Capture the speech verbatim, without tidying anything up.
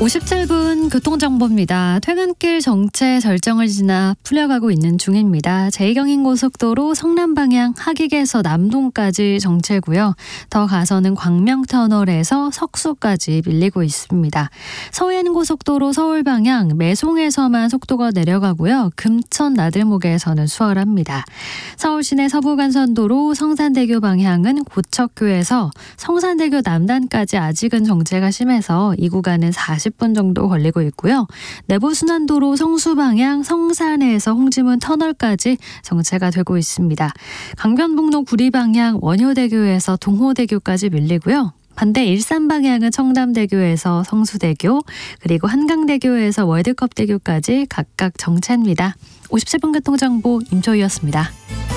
오십칠 분 교통정보입니다. 퇴근길 정체 절정을 지나 풀려가고 있는 중입니다. 제이경인고속도로 성남 방향 하기에서 남동까지 정체고요. 더 가서는 광명터널에서 석수까지 밀리고 있습니다. 서해안고속도로 서울 방향 매송에서만 속도가 내려가고요. 금천 나들목에서는 수월합니다. 서울시내 서부간선도로 성산대교 방향은 고척교에서 성산대교 남단까지 아직은 정체가 심해서 이 구간은 사십 분 정도 걸리고 있고요. 내부순환도로 성수 방향 성산에서 홍지문 터널까지 정체가 되고 있습니다. 강변북로 구리 방향 원효대교에서 동호대교까지 밀리고요. 반대 일산 방향은 청담대교에서 성수대교 그리고 한강대교에서 월드컵대교까지 각각 정체입니다. 오십칠 분 교통정보 임초희였습니다.